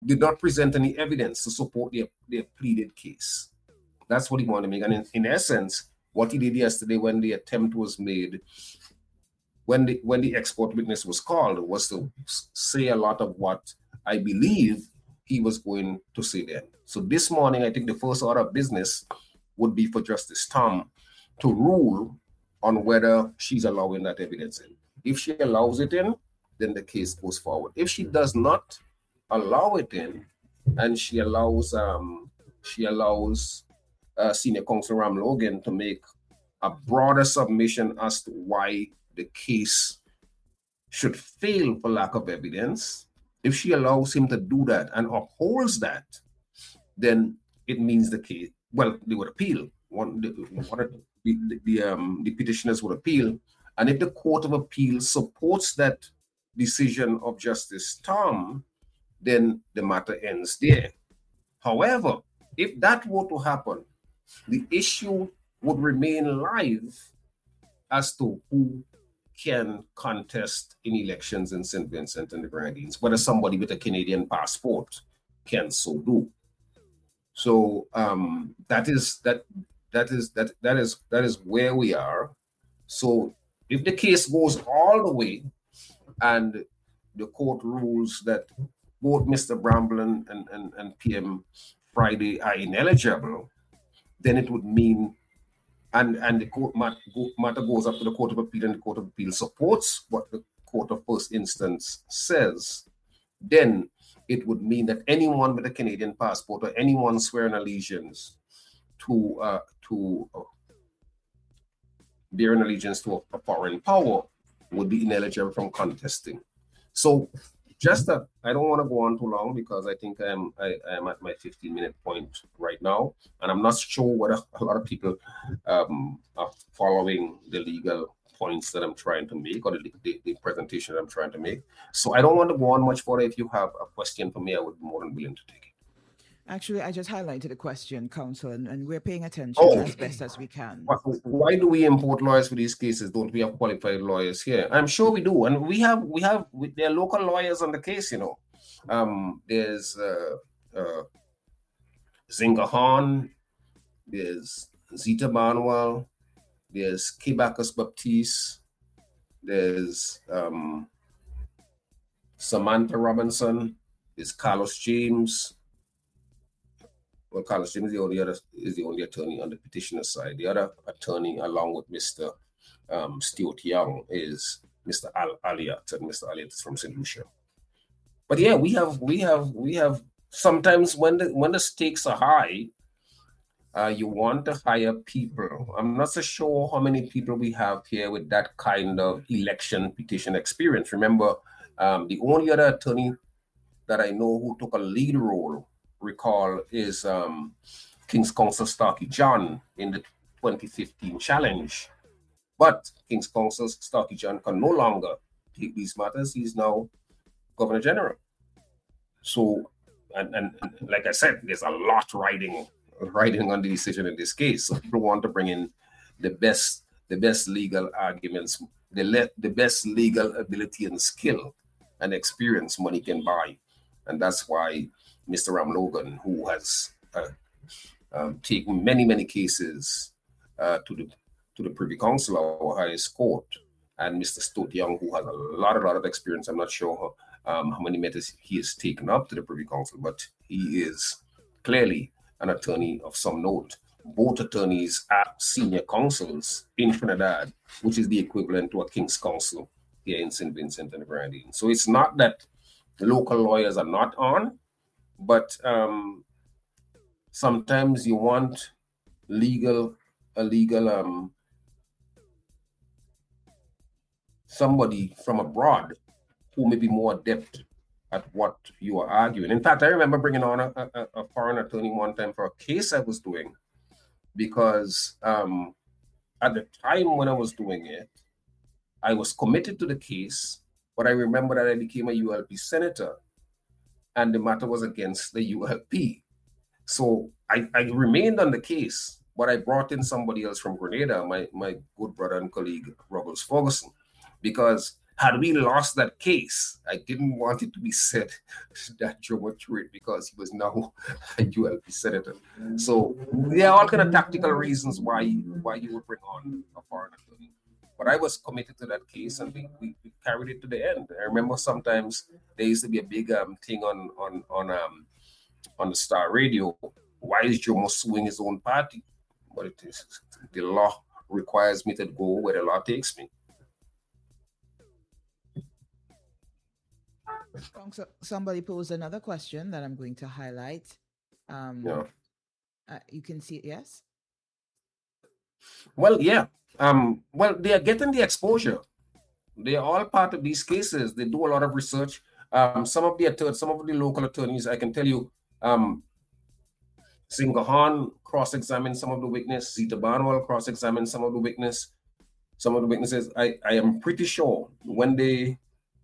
did not present any evidence to support their pleaded case. That's what he wanted to make. And in essence, what he did yesterday when the attempt was made, when the expert witness was called, was to say a lot of what I believe he was going to say then. So this morning, I think the first order of business would be for Justice Tom to rule on whether she's allowing that evidence in. If she allows it in, then the case goes forward. If she does not allow it in, and she allows Senior Counsel Ram Logan to make a broader submission as to why the case should fail for lack of evidence, if she allows him to do that and upholds that, then it means the case, well, they would appeal. The petitioners would appeal. And if the Court of Appeal supports that decision of Justice Tom, then the matter ends there. However, if that were to happen, the issue would remain live as to who can contest in elections in St. Vincent and the Grenadines, whether somebody with a Canadian passport can so do. So that is where we are. So if the case goes all the way and the court rules that both Mr. Bramble and PM Friday are ineligible, then it would mean, and the court matter goes up to the Court of Appeal, and the Court of Appeal supports what the Court of First Instance says, then it would mean that anyone with a Canadian passport or anyone swearing allegiance to bearing allegiance to a foreign power would be ineligible from contesting. So just that, I don't want to go on too long because I think I am at my 15-minute point right now, and I'm not sure whether a lot of people are following the legal points that I'm trying to make or the presentation that I'm trying to make. So I don't want to go on much further. If you have a question for me, I would be more than willing to take it. Actually, I just highlighted the question, Counsel, and we're paying attention as best as we can. Why do we import lawyers for these cases? Don't we have qualified lawyers here? I'm sure we do, and there are local lawyers on the case. There's Zinga Han, there's Zita Manuel, there's Kibacus Baptiste, there's Samantha Robinson, there's Carlos James. Well, Carlos James is the only attorney on the petitioner side. The other attorney, along with Mr. Stuart Young, is Mr. Aliat, and Mr. Aliat is from St. Lucia. But yeah, we have sometimes when the stakes are high, you want to hire people. I'm not so sure how many people we have here with that kind of election petition experience. Remember, the only other attorney that I know who took a lead role, recall, is King's Counsel Starkey John in the 2015 challenge. But King's Counsel Starkey John can no longer take these matters. He's now Governor General. So, and like I said, there's a lot riding on the decision in this case. So people want to bring in the best legal arguments, the best legal ability and skill and experience money can buy. And that's why Mr. Ram Logan, who has taken many cases to the Privy Council or highest court, and Mr. Stuart Young, who has a lot of experience. I'm not sure how many matters he has taken up to the Privy Council, but he is clearly an attorney of some note. Both attorneys are senior counsels in Trinidad, which is the equivalent to a King's Counsel here in St. Vincent and the Grenadines. So it's not that the local lawyers are not on, but sometimes you want a legal somebody from abroad who may be more adept at what you are arguing. In fact, I remember bringing on a foreign attorney one time for a case I was doing, because at the time when I was doing it, I was committed to the case, but I remember that I became a ULP senator and the matter was against the ULP. So I remained on the case, but I brought in somebody else from Grenada, my good brother and colleague, Ruggles Ferguson, because had we lost that case, I didn't want it to be said that Jomo threw it because he was now a ULP senator. So there are all kind of tactical reasons why you would bring on a foreign attorney. But I was committed to that case, and we carried it to the end. I remember sometimes there used to be a big thing on the Star Radio. Why is Jomo suing his own party? But it is the law requires me to go where the law takes me. So somebody posed another question that I'm going to highlight. Yeah. You can see it, yes? Well, yeah. Well, they are getting the exposure. They are all part of these cases. They do a lot of research. Some of the local attorneys, I can tell you, Singahan cross-examined some of the witnesses. Zita Barnwell cross-examined some of the witnesses. I am pretty sure when the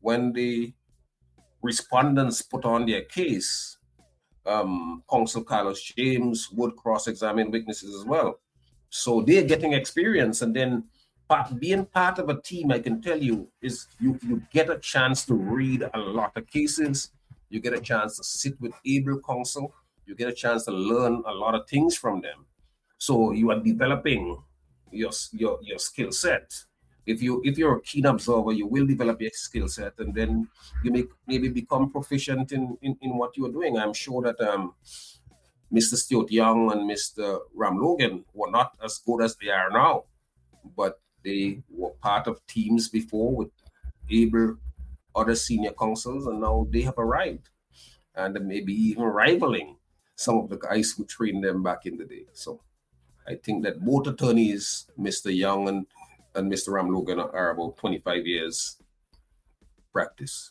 respondents put on their case, Counsel Carlos James would cross-examine witnesses as well. So they're getting experience, and then being part of a team, I can tell you, is you get a chance to read a lot of cases. You get a chance to sit with able counsel. You get a chance to learn a lot of things from them. So you are developing your skill set. If you're a keen observer, you will develop your skill set, and then you may maybe become proficient in what you are doing. I'm sure that Mr. Stuart Young and Mr. Ram Logan were not as good as they are now, but they were part of teams before with able other senior counsels, and now they have arrived, and maybe even rivaling some of the guys who trained them back in the day. So I think that both attorneys, Mr. Young and Mr. Ram Logan, are about 25 years practice.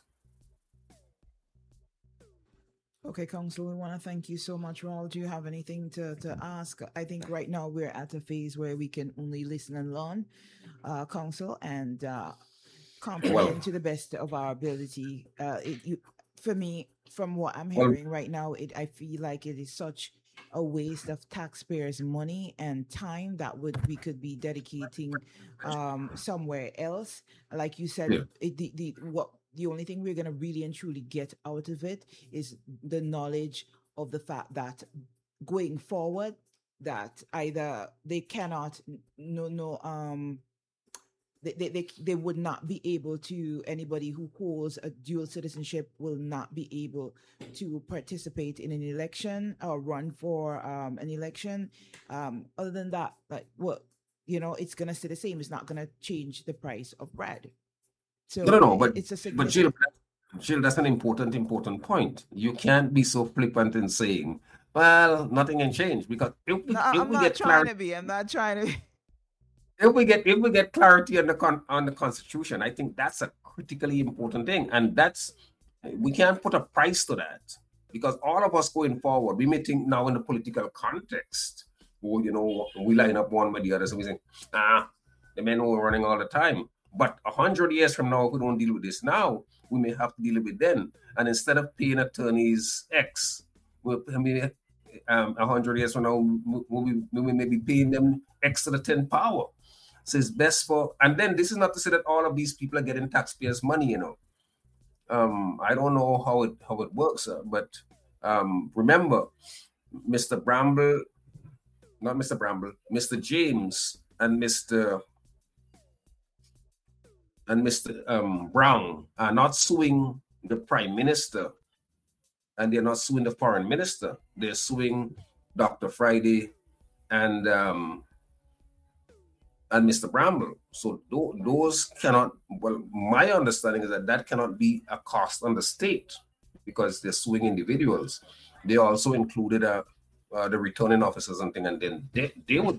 Okay, Counsel, we want to thank you so much, Raul. Do you have anything to ask? I think right now we're at a phase where we can only listen and learn, Counsel, and comprehend to the best of our ability. For me, from what I'm hearing right now, I feel like it is such a waste of taxpayers' money and time that we could be dedicating somewhere else. Like you said, the only thing we're going to really and truly get out of it is the knowledge of the fact that going forward, that either they cannot, they would not be able to, anybody who holds a dual citizenship will not be able to participate in an election or run for an election. Other than that, it's going to stay the same. It's not going to change the price of bread. So no, but Jill, that's an important point. You can't be so flippant in saying, well, nothing can change, because I'm not trying to be. If we get clarity on the Constitution, I think that's a critically important thing, and we can't put a price to that, because all of us going forward, we may think now in the political context, we line up one with the other, so we say, the men who are running all the time. But 100 years from now, if we don't deal with this now, we may have to deal with it then. And instead of paying attorneys X, 100 years from now, we may be paying them X to the 10th power. So it's best and then this is not to say that all of these people are getting taxpayers' money, I don't know how it works, but remember, Mr. James and Mr. Brown are not suing the Prime Minister, and they're not suing the Foreign Minister. They're suing Dr. Friday and Mr. Bramble. So those cannot. Well, my understanding is that cannot be a cost on the state, because they're suing individuals. They also included the returning officers and thing, and then they would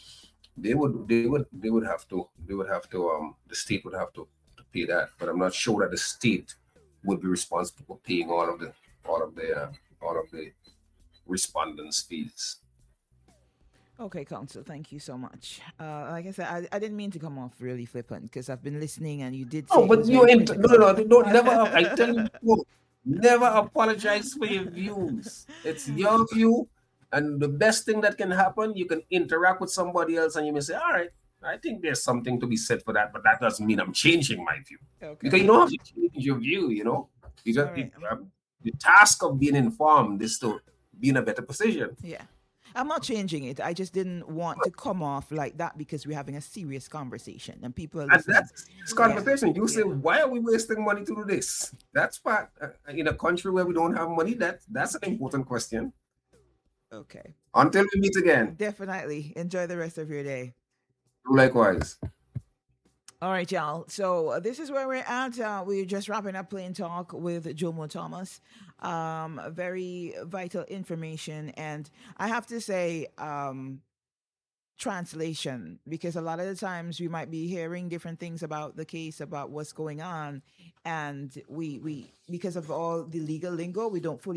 have to the state would have to pay that. But I'm not sure that the state would be responsible for paying all of the respondents' fees. Okay, Counsel, thank you so much. Like I said, I didn't mean to come off really flippant, because I've been listening, and you did say... Oh, but don't never... I tell you, never apologize for your views. It's your view, and the best thing that can happen, you can interact with somebody else, and you may say, all right, I think there's something to be said for that, but that doesn't mean I'm changing my view. Because Okay. you don't have to change your view, you know. You All just right. the task of being informed is to be in a better position. Yeah. I'm not changing it. I just didn't want to come off like that because we're having a serious conversation and people are And listening. that's this Yeah. conversation. You say, Yeah. why are we wasting money to do this? That's part in a country where we don't have money. That's an important question. Okay. Until we meet again. Definitely. Enjoy the rest of your day. Likewise. All right, y'all. So this is where we're at. We're just wrapping up Plain Talk with Jomo Thomas. Very vital information, and I have to say, translation, because a lot of the times we might be hearing different things about the case, about what's going on, and we because of all the legal lingo, we don't fully